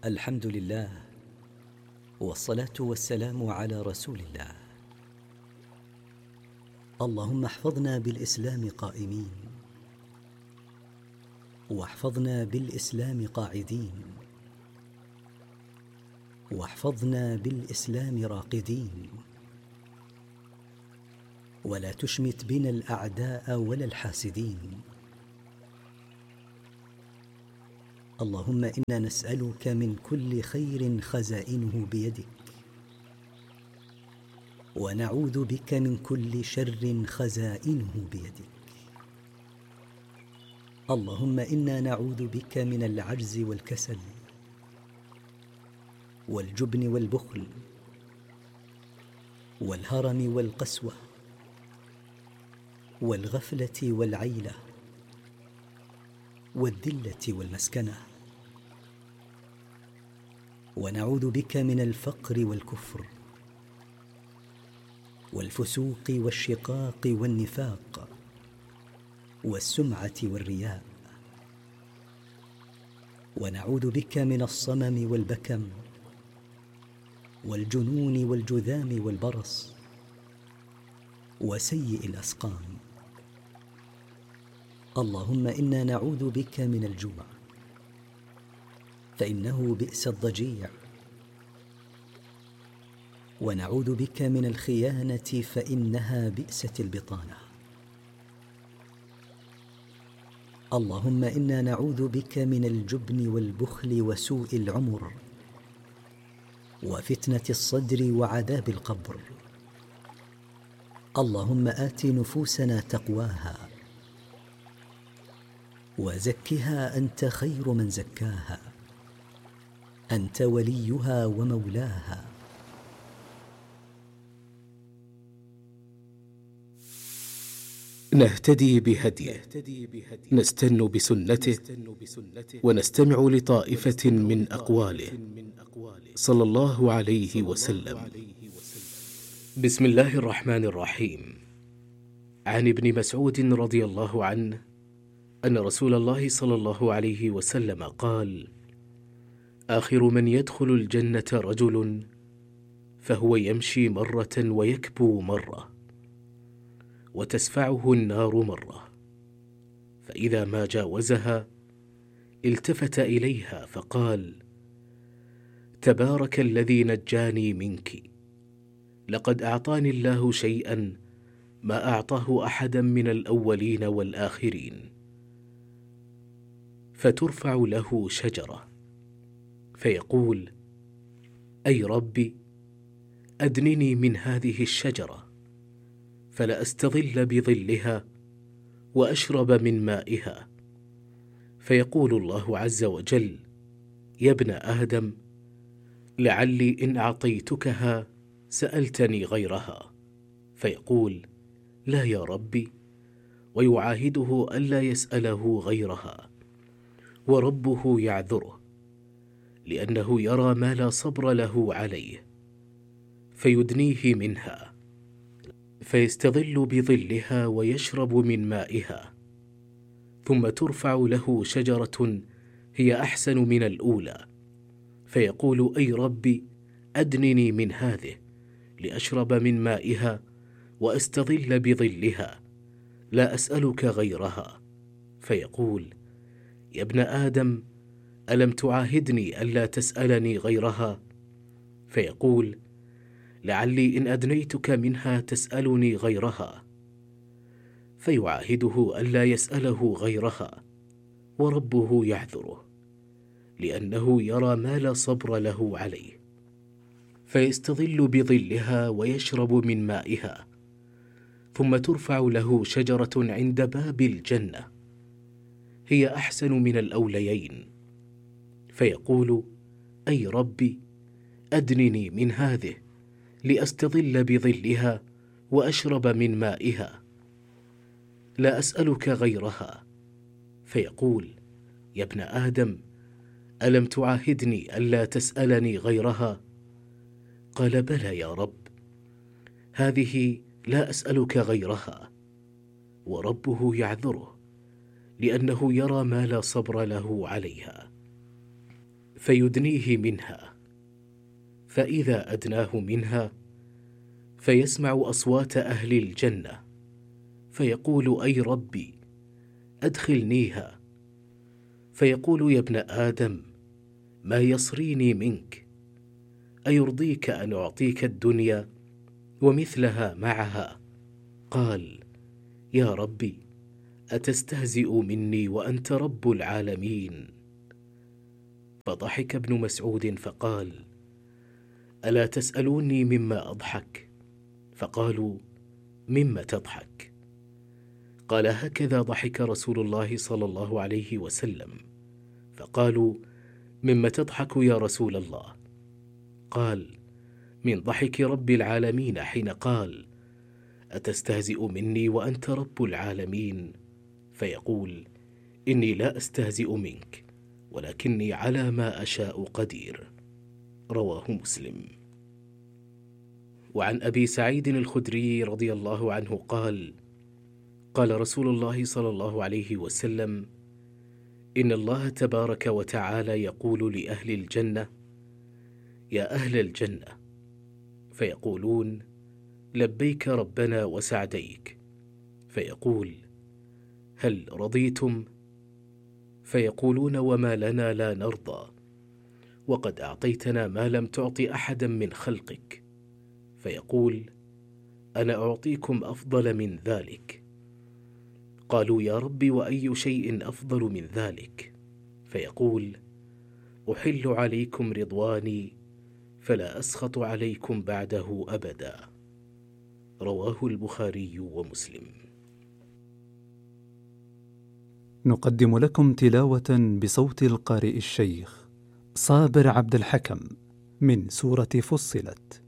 الحمد لله، والصلاة والسلام على رسول الله. اللهم احفظنا بالإسلام قائمين، واحفظنا بالإسلام قاعدين، واحفظنا بالإسلام راقدين، ولا تشمت بنا الأعداء ولا الحاسدين. اللهم إنا نسألك من كل خير خزائنه بيدك، ونعوذ بك من كل شر خزائنه بيدك. اللهم إنا نعوذ بك من العجز والكسل والجبن والبخل والهرم والقسوة والغفلة والعيلة والذلة والمسكنة، ونعوذ بك من الفقر والكفر والفسوق والشقاق والنفاق والسمعة والرياء، ونعوذ بك من الصمم والبكم والجنون والجذام والبرص وسيء الأسقام. اللهم إنا نعوذ بك من الجوع، فإنه بئس الضجيع، ونعوذ بك من الخيانة، فإنها بئست البطانة. اللهم إنا نعوذ بك من الجبن والبخل وسوء العمر وفتنة الصدر وعذاب القبر. اللهم آت نفوسنا تقواها، وزكها أنت خير من زكاها، أنت وليها ومولاها. نهتدي بهديه، نستن بسنته، ونستمع لطائفة من أقواله صلى الله عليه وسلم. بسم الله الرحمن الرحيم. عن ابن مسعود رضي الله عنه أن رسول الله صلى الله عليه وسلم قال: آخر من يدخل الجنة رجل فهو يمشي مرة ويكبو مرة، وتسفعه النار مرة، فإذا ما جاوزها التفت إليها فقال: تبارك الذي نجاني منك، لقد أعطاني الله شيئا ما أعطاه أحدا من الأولين والآخرين. فترفع له شجرة فيقول: أي ربي، أدنني من هذه الشجرة فلأستظل بظلها وأشرب من مائها. فيقول الله عز وجل: يا ابن آدم، لعلي إن أعطيتكها سألتني غيرها. فيقول: لا يا ربي، ويعاهده ألا يسأله غيرها، وربه يعذره لأنه يرى ما لا صبر له عليه، فيدنيه منها، فيستظل بظلها ويشرب من مائها. ثم ترفع له شجرة هي أحسن من الأولى، فيقول: أي ربي، أدنني من هذه لأشرب من مائها وأستظل بظلها، لا أسألك غيرها. فيقول: يا ابن آدم، ألم تعاهدني ألا تسألني غيرها؟ فيقول: لعلي إن أدنيتك منها تسألني غيرها. فيعاهده ألا يسأله غيرها، وربه يعذره لأنه يرى ما لا صبر له عليه، فيستظل بظلها ويشرب من مائها. ثم ترفع له شجرة عند باب الجنة هي أحسن من الأوليين، فيقول: أي ربي، أدنني من هذه لأستظل بظلها وأشرب من مائها، لا أسألك غيرها. فيقول: يا ابن آدم، ألم تعاهدني ألا تسألني غيرها؟ قال: بلى يا رب، هذه لا أسألك غيرها. وربه يعذره لأنه يرى ما لا صبر له عليها. فيدنيه منها، فإذا أدناه منها فيسمع أصوات أهل الجنة، فيقول: أي ربي أدخلنيها. فيقول: يا ابن آدم، ما يصريني منك؟ أيرضيك أن أعطيك الدنيا ومثلها معها؟ قال: يا ربي، أتستهزئ مني وأنت رب العالمين؟ فضحك ابن مسعود فقال: ألا تسألوني مما أضحك؟ فقالوا: مما تضحك؟ قال: هكذا ضحك رسول الله صلى الله عليه وسلم. فقالوا: مما تضحك يا رسول الله؟ قال: من ضحك رب العالمين حين قال: أتستهزئ مني وأنت رب العالمين؟ فيقول: إني لا أستهزئ منك، ولكني على ما أشاء قدير. رواه مسلم. وعن أبي سعيد الخدري رضي الله عنه قال: قال رسول الله صلى الله عليه وسلم: إن الله تبارك وتعالى يقول لأهل الجنة: يا أهل الجنة، فيقولون: لبيك ربنا وسعديك. فيقول: هل رضيتم؟ فيقولون: وما لنا لا نرضى، وقد أعطيتنا ما لم تعط أحدا من خلقك. فيقول: أنا أعطيكم أفضل من ذلك. قالوا: يا رب، وأي شيء أفضل من ذلك؟ فيقول: أحل عليكم رضواني فلا أسخط عليكم بعده أبدا. رواه البخاري ومسلم. نقدم لكم تلاوة بصوت القارئ الشيخ صابر عبد الحكم من سورة فصلت.